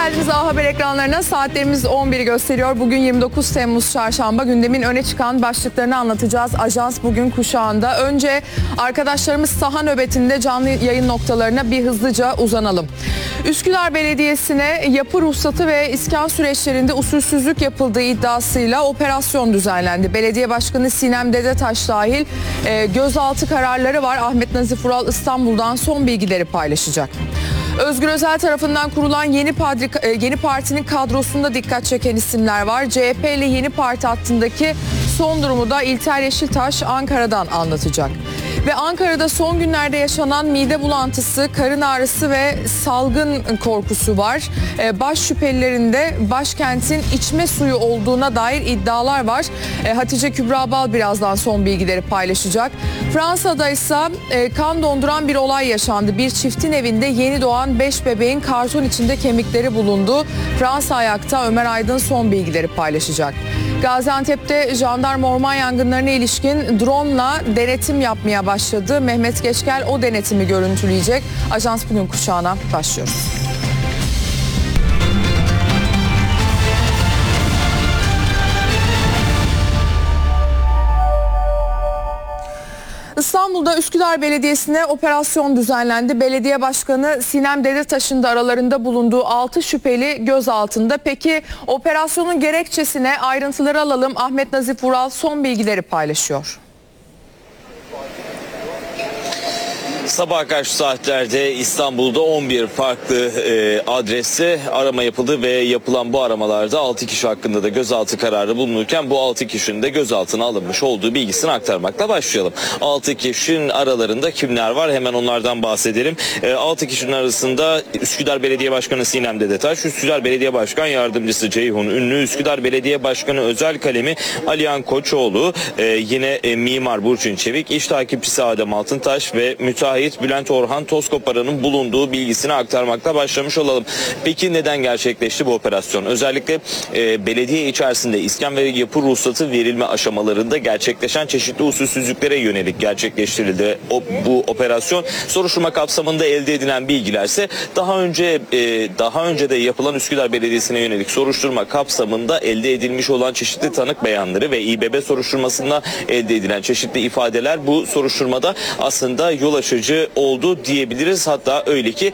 geldiniz A Haber ekranlarına. Saatlerimiz 11'i gösteriyor. Bugün 29 Temmuz Çarşamba. Gündemin öne çıkan başlıklarını anlatacağız. Ajans bugün kuşağında. Önce arkadaşlarımız saha nöbetinde canlı yayın noktalarına bir hızlıca uzanalım. Üsküdar Belediyesi'ne yapı ruhsatı ve iskan süreçlerinde usulsüzlük yapıldığı iddiasıyla operasyon düzenlendi. Belediye Başkanı Sinem Dedetaş dahil gözaltı kararları var. Ahmet Nazif Ural İstanbul'dan son bilgileri paylaşacak. Özgür Özel tarafından kurulan yeni partinin kadrosunda dikkat çeken isimler var. CHP ile Yeni Parti hattındaki son durumu da İlter Yeşiltaş Ankara'dan anlatacak. Ve Ankara'da son günlerde yaşanan mide bulantısı, karın ağrısı ve salgın korkusu var. Baş şüphelilerinde başkentin içme suyu olduğuna dair iddialar var. Hatice Kübra Bal birazdan son bilgileri paylaşacak. Fransa'da ise kan donduran bir olay yaşandı. Bir çiftin evinde yeni doğan 5 bebeğin karton içinde kemikleri bulundu. Fransa ayakta, Ömer Aydın son bilgileri paylaşacak. Gaziantep'te jandarma orman yangınlarına ilişkin drone'la denetim yapmaya başladı. Mehmet Geçkel o denetimi görüntüleyecek. Ajans bugün kuşağına başlıyoruz. İstanbul'da Üsküdar Belediyesi'ne operasyon düzenlendi. Belediye Başkanı Sinem Dedetaş'ın da aralarında bulunduğu 6 şüpheli gözaltında. Peki operasyonun gerekçesine ayrıntıları alalım. Ahmet Nazif Ural son bilgileri paylaşıyor. Sabah karşı saatlerde İstanbul'da 11 farklı adreste arama yapıldı ve yapılan bu aramalarda 6 kişi hakkında da gözaltı kararı bulunurken bu 6 kişinin de gözaltına alınmış olduğu bilgisini aktarmakla başlayalım. 6 kişinin aralarında kimler var? Hemen onlardan bahsedelim. 6 kişinin arasında Üsküdar Belediye Başkanı Sinem Dedetaş, Üsküdar Belediye Başkan Yardımcısı Ceyhun Ünlü, Üsküdar Belediye Başkanı Özel Kalemi Alihan Koçoğlu, yine Mimar Burçin Çevik, İş Takipçisi Adem Altıntaş ve müteahhit Bülent Orhan Tozkoparan'ın bulunduğu bilgisini aktarmakla başlamış olalım. Peki neden gerçekleşti bu operasyon? Özellikle belediye içerisinde iskan ve yapı ruhsatı verilme aşamalarında gerçekleşen çeşitli usulsüzlüklere yönelik gerçekleştirildi bu operasyon. Soruşturma kapsamında elde edilen bilgilerse daha önce de yapılan Üsküdar Belediyesi'ne yönelik soruşturma kapsamında elde edilmiş olan çeşitli tanık beyanları ve İBB soruşturmasında elde edilen çeşitli ifadeler bu soruşturmada aslında yol açıcı oldu diyebiliriz. Hatta öyle ki